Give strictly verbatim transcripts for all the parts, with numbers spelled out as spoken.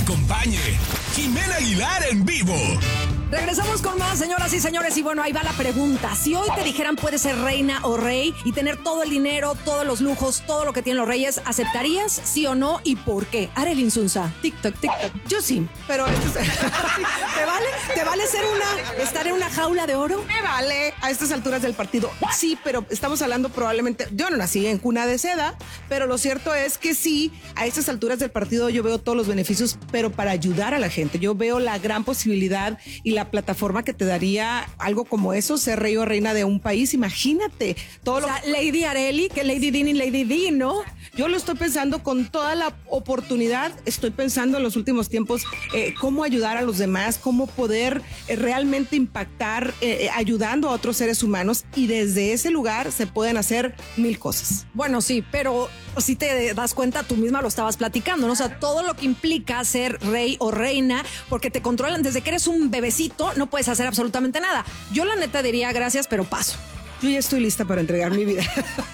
acompañe. Jimena Aguilar en vivo. Regresamos con más, señoras y señores, y bueno, ahí va la pregunta. Si hoy te dijeran puedes ser reina o rey y tener todo el dinero, todos los lujos, todo lo que tienen los reyes, ¿aceptarías sí o no y por qué? Arely Insunza, TikTok, TikTok. Yo sí, pero esto es... ¿Te vale? ¿Te vale ser una, estar en una jaula de oro? Me vale a estas alturas del partido. Sí, pero estamos hablando probablemente, yo no nací en cuna de seda, pero lo cierto es que sí, a estas alturas del partido yo veo todos los beneficios, pero para ayudar a la gente. Yo veo la gran posibilidad y la la plataforma que te daría algo como eso, ser rey o reina de un país. Imagínate todo o lo sea, Lady Arely, que Lady Dean y Lady Di, ¿no? Yo lo estoy pensando con toda la oportunidad. Estoy pensando en los últimos tiempos eh, cómo ayudar a los demás, cómo poder eh, realmente impactar eh, ayudando a otros seres humanos, y desde ese lugar se pueden hacer mil cosas. Bueno, sí, pero si te das cuenta, tú misma lo estabas platicando, ¿no? O sea, todo lo que implica ser rey o reina, porque te controlan desde que eres un bebecito, no puedes hacer absolutamente nada. Yo la neta diría gracias, pero paso. Yo ya estoy lista para entregar mi vida.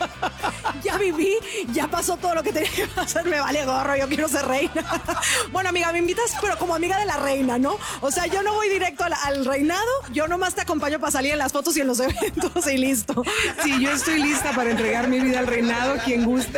Ya viví, ya pasó todo lo que tenía que pasar, me vale gorro, yo quiero ser reina. Bueno, amiga, me invitas, pero como amiga de la reina, ¿no? O sea, yo no voy directo al, al reinado, yo nomás te acompaño para salir en las fotos y en los eventos y listo. Sí, yo estoy lista para entregar mi vida al reinado, quien guste.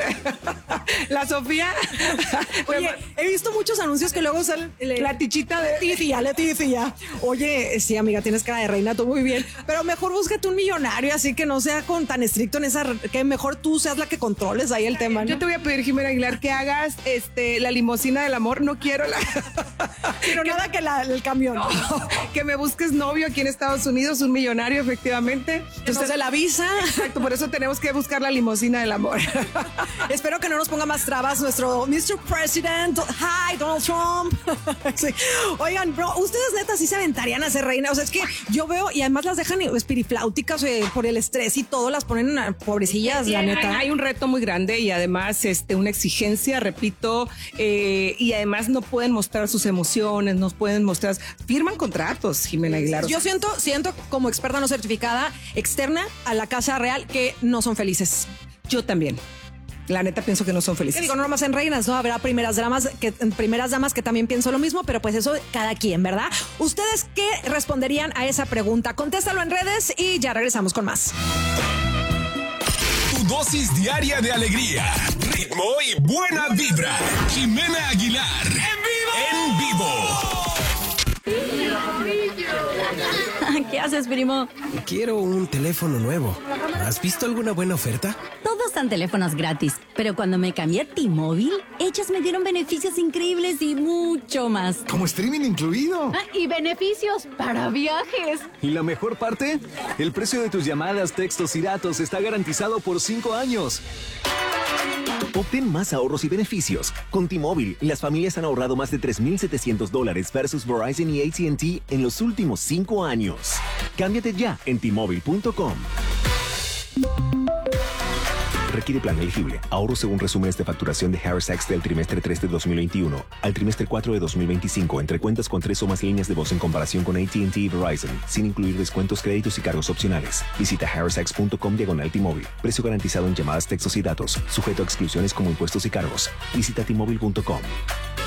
La Sofía. Oye, he visto muchos anuncios que luego salen. La tichita de... Leticia, Leticia. Oye, sí, amiga, tienes cara de reina, tú muy bien, pero mejor búscate un millonario así que no sea con tan estricto en esa, que mejor tú seas la que controles ahí el tema, ¿no? Yo te voy a pedir, Jimena Aguilar, que hagas este la limusina del amor. No quiero la... Pero que nada que la, el camión. No, que me busques novio aquí en Estados Unidos, un millonario, efectivamente. Entonces no la visa. Exacto, por eso tenemos que buscar la limusina del amor. Espero que no nos ponga más trabas nuestro mister President. Hi, Donald Trump. Sí. Oigan, bro, ustedes neta sí se aventarían a ser reina. O sea, es que yo veo, y además las dejan espirifláuticas eh, por el estrés y todo, las ponen a pobrecillas, sí, la neta. Hay un reto muy grande y además este, una exigencia, repito, eh, y además no pueden mostrar sus emociones, no pueden mostrar, firman contratos, Jimena Aguilar. Yo siento, siento como experta no certificada externa a la Casa Real que no son felices. Yo también. La neta pienso que no son felices. ¿Qué digo? No nomás en reinas, ¿no? Habrá primeras damas que, primeras damas que también pienso lo mismo, pero pues eso cada quien, ¿verdad? ¿Ustedes qué responderían a esa pregunta? Contéstalo en redes y ya regresamos con más. Tu dosis diaria de alegría, ritmo y buena vibra. Jimena Aguilar. En vivo. En vivo. ¿Qué haces, primo? Quiero un teléfono nuevo. ¿Has visto alguna buena oferta? Todos dan teléfonos gratis, pero cuando me cambié a T-Mobile, ellos me dieron beneficios increíbles y mucho más. ¿Como streaming incluido? Ah, y beneficios para viajes. Y la mejor parte, el precio de tus llamadas, textos y datos está garantizado por cinco años. Obtén más ahorros y beneficios. Con T-Mobile, las familias han ahorrado más de tres mil setecientos dólares versus Verizon y A T and T en los últimos cinco años. Cámbiate ya en T Mobile punto com. Requiere plan elegible. Ahorro según resúmenes de facturación de Harris Tax del trimestre tres de dos mil veintiuno al trimestre cuatro de dos mil veinticinco entre cuentas con tres o más líneas de voz en comparación con A T and T y Verizon, sin incluir descuentos, créditos y cargos opcionales. Visita harris tax punto com diagonal T-Mobile. Precio garantizado en llamadas, textos y datos. Sujeto a exclusiones como impuestos y cargos. Visita T Mobile punto com.